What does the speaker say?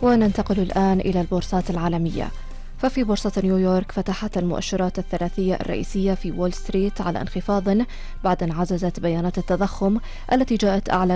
وننتقل الآن إلى البورصات العالمية. ففي بورصة نيويورك فتحت المؤشرات الثلاثية الرئيسية في وول ستريت على انخفاض بعد أن عززت بيانات التضخم التي جاءت أعلى